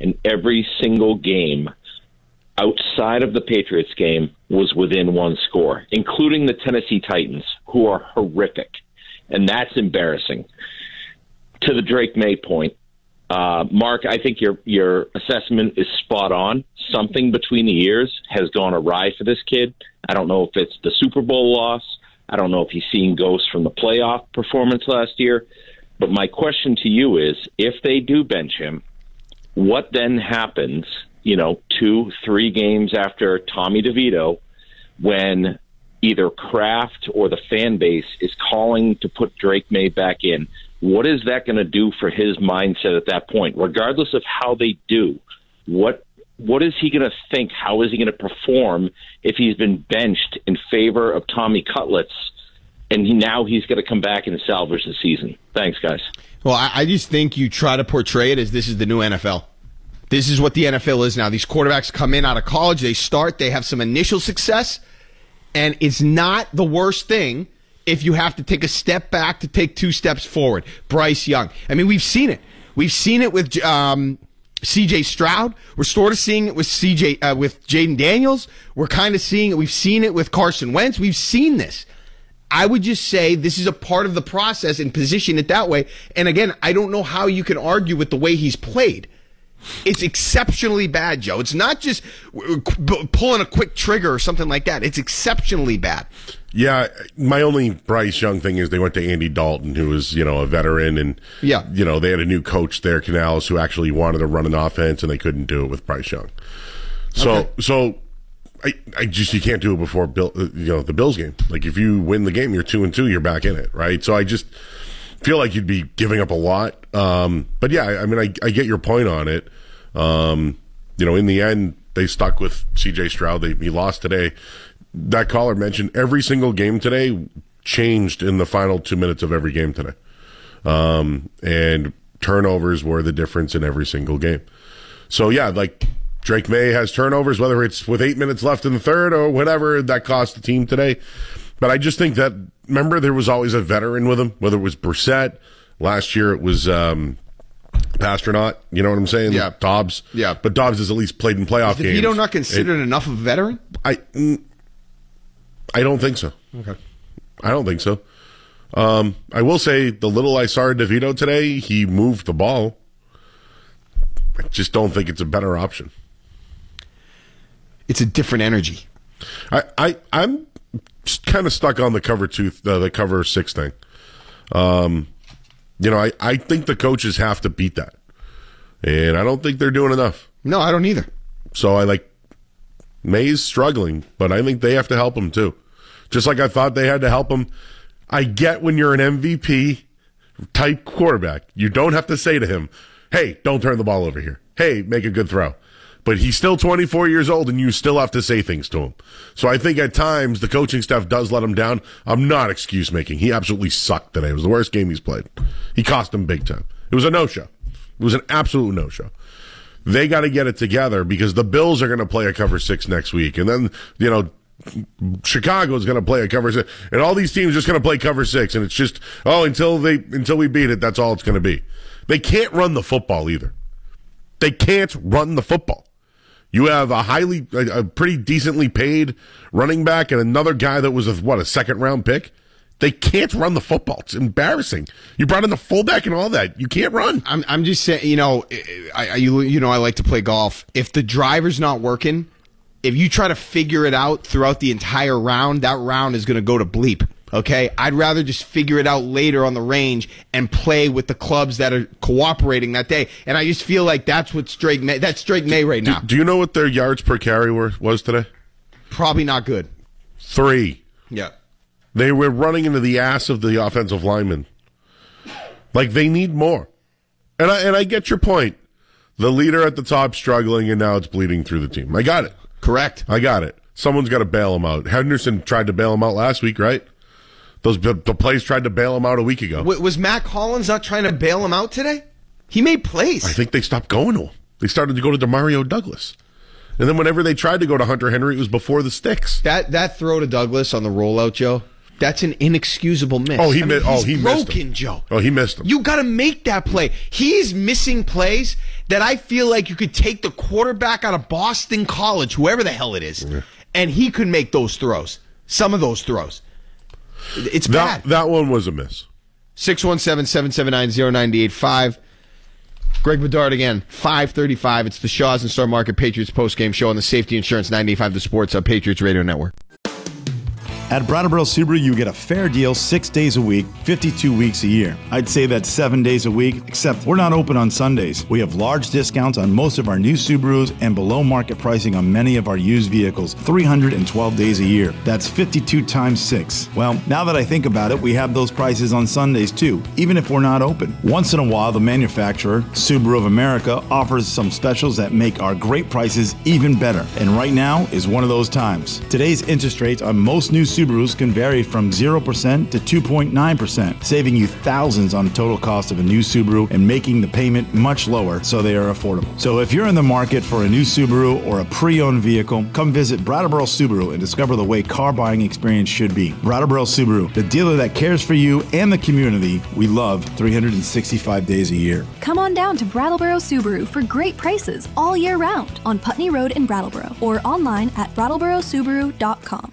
and every single game outside of the Patriots game was within one score, including the Tennessee Titans, who are horrific. And that's embarrassing. To the Drake May point, Mark, I think your assessment is spot on. Something between the years has gone awry for this kid. I don't know if it's the Super Bowl loss. I don't know if he's seeing ghosts from the playoff performance last year. But my question to you is, if they do bench him, what then happens, 2-3 games after Tommy DeVito, when either Kraft or the fan base is calling to put Drake May back in? What is that going to do for his mindset at that point? Regardless of how they do, what is he going to think? How is he going to perform if he's been benched in favor of Tommy Cutlets, and now he's going to come back and salvage the season? Thanks, guys. Well, I just think you try to portray it as this is the new NFL. This is what the NFL is now. These quarterbacks come in out of college, they start, they have some initial success, and it's not the worst thing if you have to take a step back to take 2 steps forward. Bryce Young. I mean, we've seen it. We've seen it with C.J. Stroud. We're sort of seeing it with with Jaden Daniels. We're kind of seeing it. We've seen it with Carson Wentz. We've seen this. I would just say this is a part of the process and position it that way. And again, I don't know how you can argue with the way he's played. It's exceptionally bad, Joe. It's not just pulling a quick trigger or something like that. It's exceptionally bad. Yeah, my only Bryce Young thing is they went to Andy Dalton, who was, a veteran, and they had a new coach there, Canales, who actually wanted to run an offense, and they couldn't do it with Bryce Young. So you can't do it before the Bills game. Like, if you win the game, you're 2-2, you're back in it, right? So I just feel like you'd be giving up a lot. But yeah, I mean, I get your point on it. In the end, they stuck with C.J. Stroud. He lost today. That caller mentioned every single game today changed in the final 2 minutes of every game today. And turnovers were the difference in every single game. So, yeah, like Drake May has turnovers, whether it's with 8 minutes left in the third or whatever that cost the team today. But I just think that, remember, there was always a veteran with him, whether it was Brissett. Last year it was Pasternaut. You know what I'm saying? Yeah. Dobbs. Yeah. But Dobbs has at least played in playoff games. You not considered enough of a veteran? I don't think so. Okay. I don't think so. I will say, the little I saw DeVito today, he moved the ball. I just don't think it's a better option. It's a different energy. I'm kind of stuck on the the cover 6 thing. I think the coaches have to beat that. And I don't think they're doing enough. No, I don't either. So May's struggling, but I think they have to help him too. Just like I thought they had to help him. I get when you're an MVP type quarterback, you don't have to say to him, hey, don't turn the ball over here. Hey, make a good throw. But he's still 24 years old, and you still have to say things to him. So I think at times the coaching staff does let him down. I'm not excuse-making. He absolutely sucked today. It was the worst game he's played. He cost him big time. It was a no-show. It was an absolute no-show. They got to get it together because the Bills are going to play a cover 6 next week. And then, Chicago's going to play a cover 6. And all these teams are just going to play cover 6. And it's just, until we beat it, that's all it's going to be. They can't run the football either. They can't run the football. You have a pretty decently paid running back and another guy that was a second-round pick. They can't run the football. It's embarrassing. You brought in the fullback and all that. You can't run. I'm just saying, I like to play golf. If the driver's not working, if you try to figure it out throughout the entire round, that round is going to go to bleep. Okay? I'd rather just figure it out later on the range and play with the clubs that are cooperating that day. And I just feel like that's what's Drake May. That's Drake May right now. Do you know what their yards per carry was today? Probably not good. 3. Yeah. They were running into the ass of the offensive linemen. They need more. And I get your point. The leader at the top struggling, and now it's bleeding through the team. I got it. Correct. I got it. Someone's got to bail him out. Henderson tried to bail him out last week, right? The plays tried to bail him out a week ago. Was Matt Collins not trying to bail him out today? He made plays. I think they stopped going to him. They started to go to DeMario Douglas. And then whenever they tried to go to Hunter Henry, it was before the sticks. That throw to Douglas on the rollout, Joe, That's an inexcusable miss. Oh, he missed him. Joe. Oh, he missed him. You got to make that play. He's missing plays that I feel like you could take the quarterback out of Boston College, whoever the hell it is, and he could make those throws. Some of those throws. It's bad. That one was a miss. 617-779-0985. Greg Bedard again, 5:35. It's the Shaws and Star Market Patriots postgame show on the Safety Insurance 95 The Sports Patriots Radio Network. At Brattleboro Subaru, you get a fair deal 6 days a week, 52 weeks a year. I'd say that's 7 days a week, except we're not open on Sundays. We have large discounts on most of our new Subarus and below market pricing on many of our used vehicles, 312 days a year. That's 52 times 6. Well, now that I think about it, we have those prices on Sundays too, even if we're not open. Once in a while, the manufacturer, Subaru of America, offers some specials that make our great prices even better. And right now is one of those times. Today's interest rates on most new Subarus can vary from 0% to 2.9%, saving you thousands on the total cost of a new Subaru and making the payment much lower so they are affordable. So if you're in the market for a new Subaru or a pre-owned vehicle, come visit Brattleboro Subaru and discover the way car buying experience should be. Brattleboro Subaru, the dealer that cares for you and the community we love 365 days a year. Come on down to Brattleboro Subaru for great prices all year round on Putney Road in Brattleboro or online at BrattleboroSubaru.com.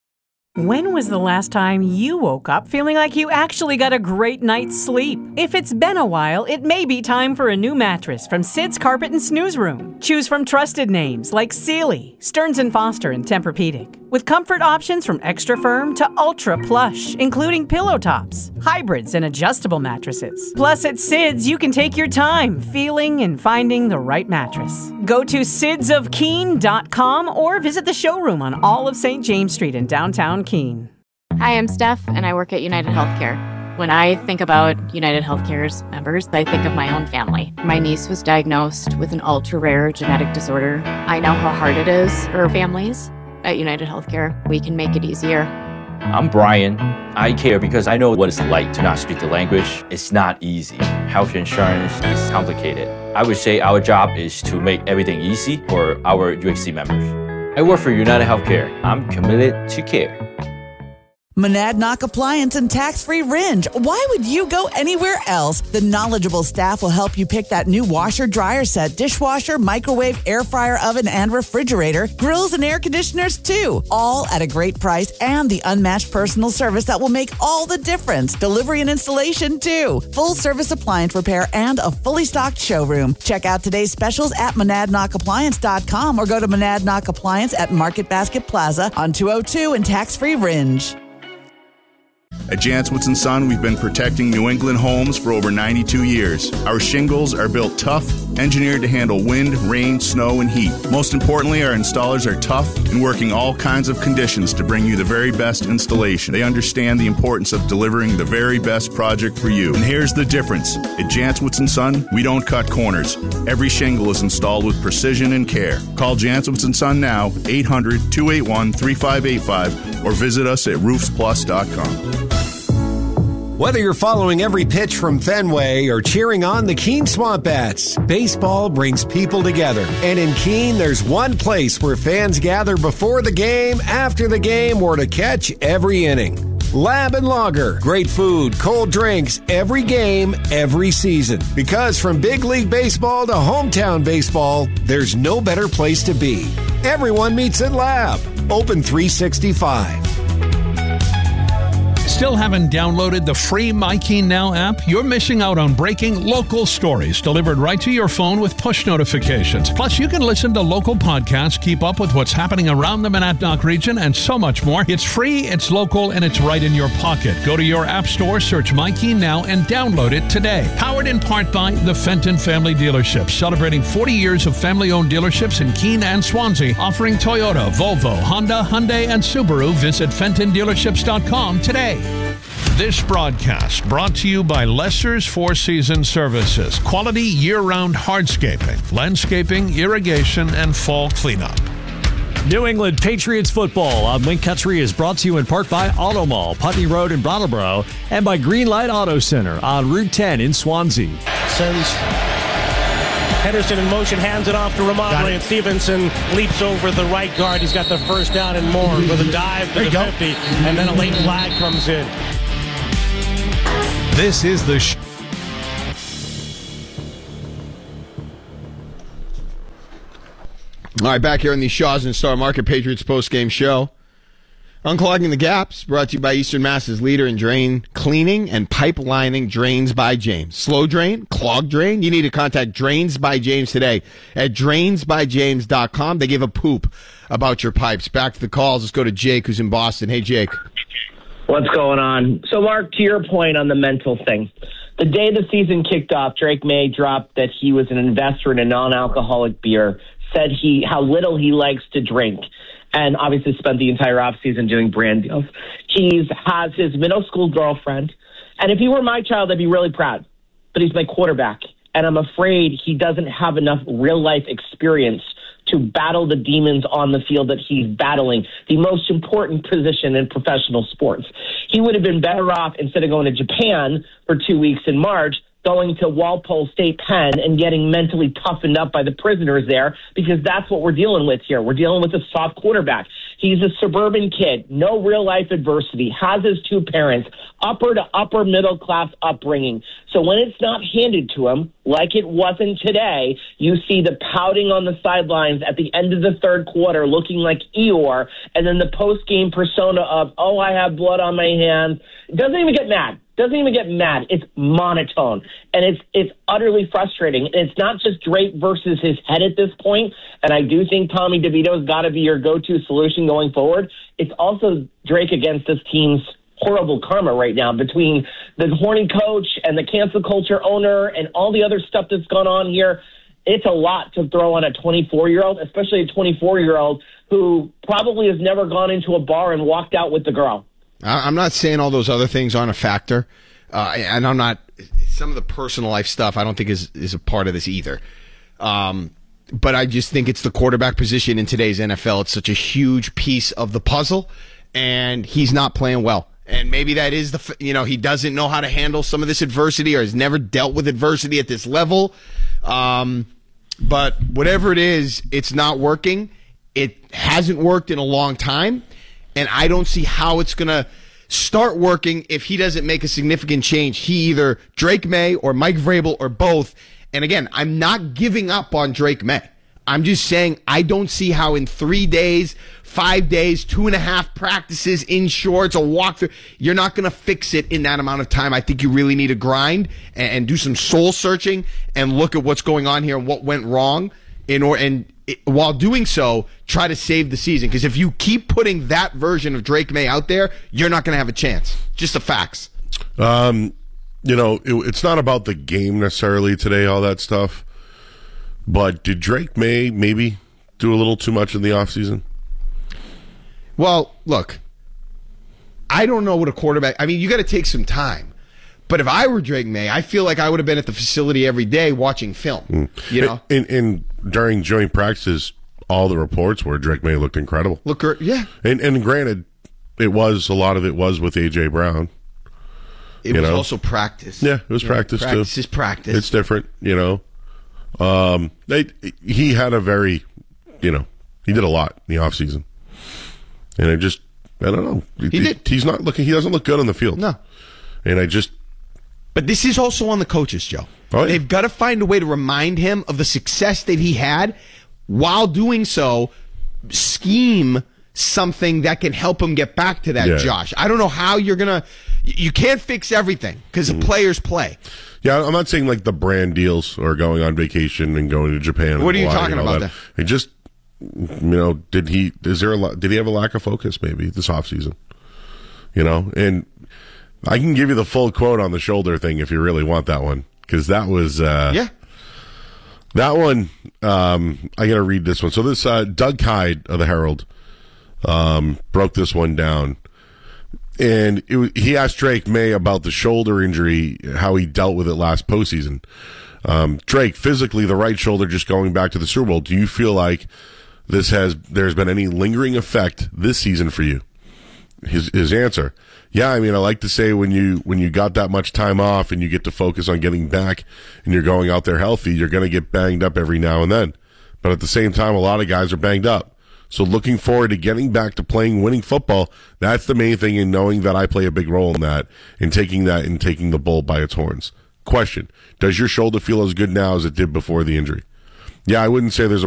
When was the last time you woke up feeling like you actually got a great night's sleep? If it's been a while, it may be time for a new mattress from Sid's Carpet and Snooze Room. Choose from trusted names like Sealy, Stearns & Foster, and Tempur-Pedic. With comfort options from extra firm to ultra plush, including pillow tops, hybrids, and adjustable mattresses. Plus, at Sid's, you can take your time feeling and finding the right mattress. Go to sidsofkeene.com or visit the showroom on all of St. James Street in downtown Keene. Hi, I'm Steph, and I work at United Healthcare. When I think about United Healthcare's members, I think of my own family. My niece was diagnosed with an ultra-rare genetic disorder. I know how hard it is for families. At United Healthcare, we can make it easier. I'm Brian. I care because I know what it's like to not speak the language. It's not easy. Health insurance is complicated. I would say our job is to make everything easy for our UHC members. I work for United Healthcare. I'm committed to care. Monadnock Appliance and Tax-Free Ringe. Why would you go anywhere else? The knowledgeable staff will help you pick that new washer, dryer set, dishwasher, microwave, air fryer, oven, and refrigerator, grills and air conditioners too. All at a great price and the unmatched personal service that will make all the difference. Delivery and installation too. Full service appliance repair and a fully stocked showroom. Check out today's specials at monadnockappliance.com or go to Monadnock Appliance at Market Basket Plaza on 202 and Tax-Free Ringe. At Janswitz & Son, we've been protecting New England homes for over 92 years. Our shingles are built tough, engineered to handle wind, rain, snow, and heat. Most importantly, our installers are tough and working all kinds of conditions to bring you the very best installation. They understand the importance of delivering the very best project for you. And here's the difference. At Janswitz & Son, we don't cut corners. Every shingle is installed with precision and care. Call Janswitz & Son now, 800-281-3585, or visit us at roofsplus.com. Whether you're following every pitch from Fenway or cheering on the Keene Swamp Bats, baseball brings people together. And in Keene, there's one place where fans gather before the game, after the game, or to catch every inning. Lab and Lager. Great food, cold drinks, every game, every season. Because from Big League Baseball to hometown baseball, there's no better place to be. Everyone meets at Lab. Open 365. Still haven't downloaded the free MyKeene Now app? You're missing out on breaking local stories delivered right to your phone with push notifications. Plus, you can listen to local podcasts, keep up with what's happening around the Monadnock region, and so much more. It's free, it's local, and it's right in your pocket. Go to your app store, search MyKeene Now, and download it today. Powered in part by the Fenton Family Dealerships, celebrating 40 years of family-owned dealerships in Keene and Swansea, offering Toyota, Volvo, Honda, Hyundai, and Subaru. Visit FentonDealerships.com today. This broadcast brought to you by Lesser's Four Seasons Services. Quality year-round hardscaping, landscaping, irrigation, and fall cleanup. New England Patriots football on Link Country is brought to you in part by Auto Mall, Putney Road in Brattleboro, and by Greenlight Auto Center on Route 10 in Swansea. Sends Henderson in motion, hands it off to Ramondre, and Stevenson leaps over the right guard. He's got the first down and more with a dive to the 50, and then a late flag comes in. This is the All right, back here on the Shaw's and Star Market Patriots post-game show. Unclogging the Gaps, brought to you by Eastern Mass's leader in drain cleaning and pipelining, Drains by James. Slow drain, clogged drain, you need to contact Drains by James today at drainsbyjames.com. They give a poop about your pipes. Back to the calls. Let's go to Jake, who's in Boston. Hey, Jake. What's going on? So, Mark, to your point on the mental thing, the day the season kicked off, Drake May dropped that he was an investor in a non-alcoholic beer, said how little he likes to drink, and obviously spent the entire offseason doing brand deals. He has his middle school girlfriend, and if he were my child, I'd be really proud. But he's my quarterback, and I'm afraid he doesn't have enough real-life experience to battle the demons on the field that he's battling, the most important position in professional sports. He would have been better off, instead of going to Japan for 2 weeks in March, going to Walpole State Pen and getting mentally toughened up by the prisoners there, because that's what we're dealing with here. We're dealing with a soft quarterback. He's a suburban kid, no real-life adversity, has his two parents, upper to upper middle-class upbringing. So when it's not handed to him, like it wasn't today, you see the pouting on the sidelines at the end of the third quarter looking like Eeyore, and then the post-game persona of, oh, I have blood on my hands. Doesn't even get mad. It's monotone, and it's utterly frustrating. And it's not just Drake versus his head at this point, and I do think Tommy DeVito's got to be your go-to solution going forward. It's also Drake against this team's horrible karma right now, between the horny coach and the cancel culture owner and all the other stuff that's gone on here. It's a lot to throw on a 24-year-old, especially a 24-year-old who probably has never gone into a bar and walked out with the girl. I'm not saying all those other things aren't a factor, and I'm not. Some of the personal life stuff I don't think is a part of this either. But I just think it's the quarterback position in today's NFL. It's such a huge piece of the puzzle, and he's not playing well. And maybe that is he doesn't know how to handle some of this adversity, or has never dealt with adversity at this level. But whatever it is, it's not working. It hasn't worked in a long time. And I don't see how it's going to start working if he doesn't make a significant change. He either Drake May or Mike Vrabel or both. And again, I'm not giving up on Drake May. I'm just saying I don't see how in 3 days, 5 days, 2.5 practices in shorts, a walkthrough, you're not going to fix it in that amount of time. I think you really need to grind and do some soul searching and look at what's going on here and what went wrong while doing so, try to save the season. Because if you keep putting that version of Drake May out there, you're not going to have a chance. Just the facts. It's not about the game necessarily today, all that stuff. But did Drake May maybe do a little too much in the offseason? Well, look, I don't know what a quarterback... I mean, you got to take some time. But if I were Drake May, I feel like I would have been at the facility every day watching film. You know? And during joint practices, all the reports were Drake May looked incredible. Yeah. And granted, a lot of it was with A.J. Brown. It was also practice. Yeah, it was practice too. Practice is practice. It's different, He had a very, he did a lot in the offseason. And I don't know. He doesn't look good on the field. No. And But this is also on the coaches, Joe. Oh, yeah. They've got to find a way to remind him of the success that he had. While doing so, scheme something that can help him get back to that, Josh. I don't know how you're going to... You can't fix everything because the players play. Yeah, I'm not saying like the brand deals or going on vacation and going to Japan. What are you talking about there? It just, did he have a lack of focus maybe this offseason? And I can give you the full quote on the shoulder thing if you really want that one, because that was that one. I got to read this one. So this Doug Hyde of the Herald broke this one down, and he asked Drake May about the shoulder injury, how he dealt with it last postseason. Drake, physically, the right shoulder just going back to the Super Bowl. Do you feel like there's been any lingering effect this season for you? his answer. Yeah, I mean, I like to say when you got that much time off and you get to focus on getting back and you're going out there healthy, you're going to get banged up every now and then. But at the same time, a lot of guys are banged up. So looking forward to getting back to playing winning football, that's the main thing, in knowing that I play a big role in that, and taking the bull by its horns. Question: does your shoulder feel as good now as it did before the injury? Yeah, I wouldn't say there's a